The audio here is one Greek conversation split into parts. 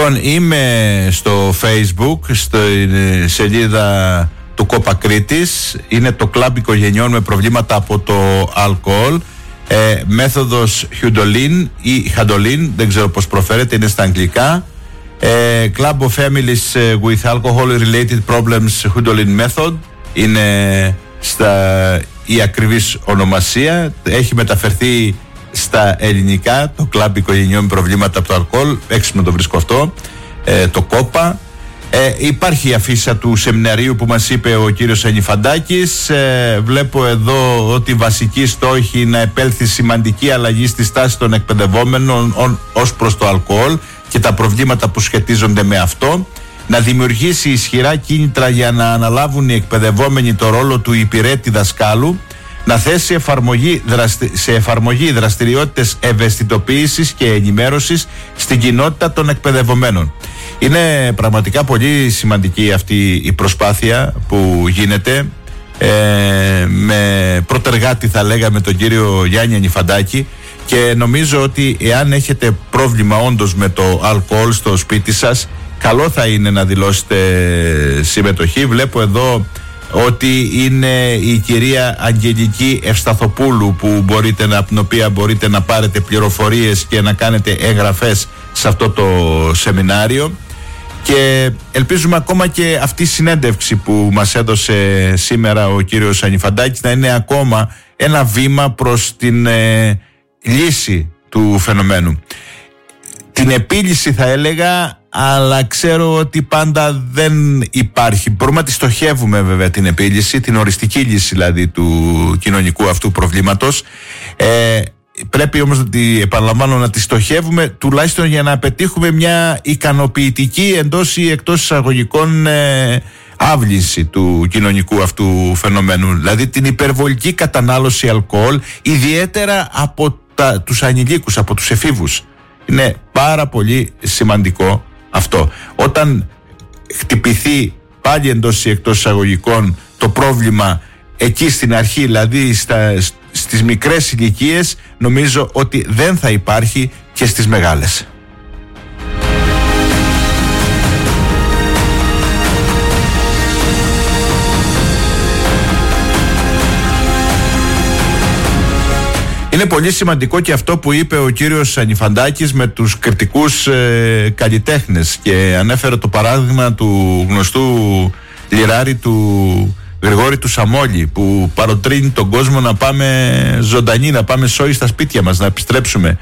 Λοιπόν, είμαι στο Facebook, στη σελίδα του Κόπα Κρήτης. Είναι το κλαμπ οικογενειών με προβλήματα από το αλκοόλ. Μέθοδος Χιουντολίν ή Χαντολίν, δεν ξέρω πώς προφέρεται, είναι στα αγγλικά. Club of Families with Alcohol Related Problems Hudolin Method είναι η ακριβής ονομασία. Έχει μεταφερθεί στα ελληνικά το κλαμπ οικογενειών με προβλήματα από το αλκοόλ. Έξυπνο το βρίσκω αυτό, το Κόπα. Υπάρχει η αφίσα του σεμιναρίου που μας είπε ο κύριος Ανιφαντάκης. Βλέπω εδώ ότι η βασική στόχη είναι να επέλθει σημαντική αλλαγή στη στάση των εκπαιδευόμενων ως προς το αλκοόλ και τα προβλήματα που σχετίζονται με αυτό, να δημιουργήσει ισχυρά κίνητρα για να αναλάβουν οι εκπαιδευόμενοι το ρόλο του υπηρέτη δασκάλου, να θέσει σε εφαρμογή δραστηριότητες ευαισθητοποίησης και ενημέρωσης στην κοινότητα των εκπαιδευομένων. Είναι πραγματικά πολύ σημαντική αυτή η προσπάθεια που γίνεται με πρωτεργάτη, θα λέγαμε, τον κύριο Γιάννη Ανιφαντάκη, και νομίζω ότι εάν έχετε πρόβλημα όντως με το αλκοόλ στο σπίτι σας, καλό θα είναι να δηλώσετε συμμετοχή. Βλέπω εδώ ότι είναι η κυρία Αγγελική Ευσταθοπούλου από την οποία μπορείτε να πάρετε πληροφορίες και να κάνετε εγγραφές σε αυτό το σεμινάριο, και ελπίζουμε ακόμα και αυτή η συνέντευξη που μας έδωσε σήμερα ο κύριος Ανιφαντάκης να είναι ακόμα ένα βήμα προς την λύση του φαινομένου. Την επίλυση θα έλεγα, αλλά ξέρω ότι πάντα δεν υπάρχει. Μπορούμε να τη στοχεύουμε βέβαια την επίλυση, την οριστική λύση δηλαδή του κοινωνικού αυτού προβλήματος. Πρέπει όμως να τη στοχεύουμε τουλάχιστον για να πετύχουμε μια ικανοποιητική εντός ή εκτός εισαγωγικών άβληση του κοινωνικού αυτού φαινομένου. Δηλαδή την υπερβολική κατανάλωση αλκοόλ, ιδιαίτερα από τους ανηλίκους, από τους εφήβους. Είναι πάρα πολύ σημαντικό αυτό. Όταν χτυπηθεί πάλι εντός ή εκτός εισαγωγικών το πρόβλημα εκεί στην αρχή, δηλαδή στις μικρές ηλικίες, νομίζω ότι δεν θα υπάρχει και στις μεγάλες. Είναι πολύ σημαντικό και αυτό που είπε ο κύριος Ανιφαντάκης με τους κριτικούς καλλιτέχνες, και ανέφερε το παράδειγμα του γνωστού λιράρη του Γρηγόρη του Σαμόλη, που παροτρύνει τον κόσμο να πάμε ζωντανοί, να πάμε σόι στα σπίτια μας, να επιστρέψουμε.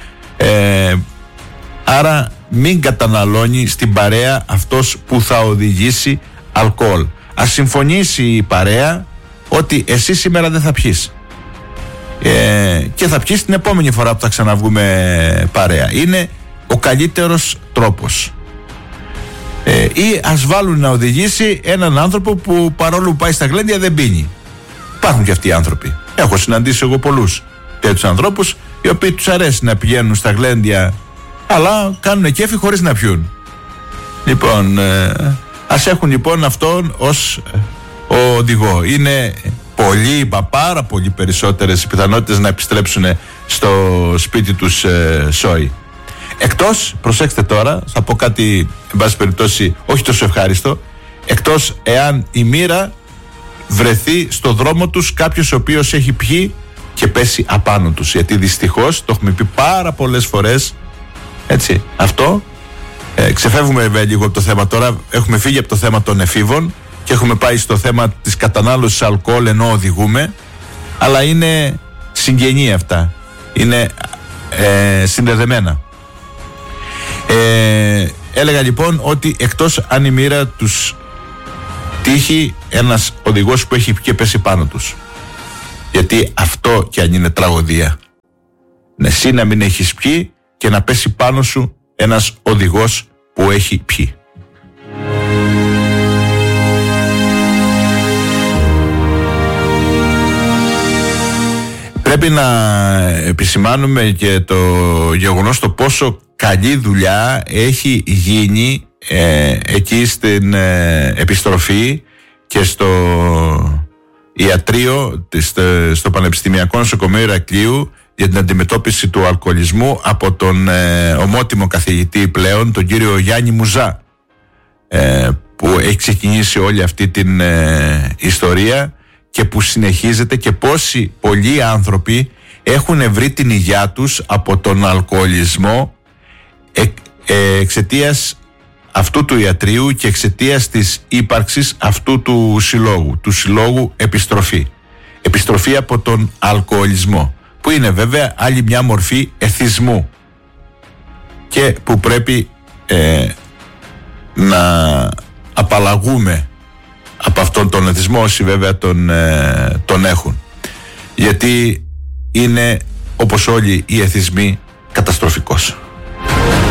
Άρα μην καταναλώνει στην παρέα αυτός που θα οδηγήσει αλκοόλ. Ας συμφωνήσει η παρέα ότι εσύ σήμερα δεν θα πιείς, και θα πιείς την επόμενη φορά που θα ξαναβγούμε παρέα. Είναι ο καλύτερος τρόπος. Ή ας βάλουν να οδηγήσει έναν άνθρωπο που παρόλο που πάει στα γλέντια δεν πίνει. Υπάρχουν και αυτοί οι άνθρωποι. Έχω συναντήσει εγώ πολλούς τέτοιους ανθρώπους, οι οποίοι τους αρέσει να πηγαίνουν στα γλέντια, αλλά κάνουν κέφι χωρίς να πιούν. Λοιπόν, ας έχουν λοιπόν αυτόν ως οδηγό. Είναι πάρα πολύ περισσότερες οι πιθανότητες να επιστρέψουν στο σπίτι τους σόι. Εκτός, προσέξτε τώρα, θα πω κάτι εν πάση περιπτώσει όχι τόσο ευχάριστο, εκτός εάν η μοίρα βρεθεί στο δρόμο τους κάποιος ο οποίος έχει πιει και πέσει απάνω τους, γιατί δυστυχώς το έχουμε πει πάρα πολλές φορές, έτσι, αυτό. Ξεφεύγουμε βέβαια λίγο από το θέμα τώρα, έχουμε φύγει από το θέμα των εφήβων και έχουμε πάει στο θέμα της κατανάλωσης αλκοόλ ενώ οδηγούμε, αλλά είναι συγγενή αυτά, είναι συνδεδεμένα. Έλεγα λοιπόν ότι εκτός αν η μοίρα τους τύχει ένας οδηγός που έχει και πέσει πάνω τους, γιατί αυτό κι αν είναι τραγωδία, εσύ να μην έχεις πιει και να πέσει πάνω σου ένας οδηγός που έχει πιει. Πρέπει να επισημάνουμε και το γεγονός το πόσο καλή δουλειά έχει γίνει εκεί στην επιστροφή και στο ιατρείο, στο Πανεπιστημιακό Νοσοκομείο Ηρακλείου, για την αντιμετώπιση του αλκοολισμού από τον ομότιμο καθηγητή πλέον, τον κύριο Γιάννη Μουζά, που έχει ξεκινήσει όλη αυτή την ιστορία και που συνεχίζεται, και πόσοι πολλοί άνθρωποι έχουν βρει την υγειά τους από τον αλκοολισμό εξαιτίας αυτού του ιατρείου και εξαιτίας της ύπαρξης αυτού του συλλόγου επιστροφή από τον αλκοολισμό, που είναι βέβαια άλλη μια μορφή εθισμού και που πρέπει να απαλλαγούμε από αυτόν τον εθισμό, όσοι βέβαια τον έχουν, γιατί είναι, όπως όλοι οι εθισμοί, καταστροφικός.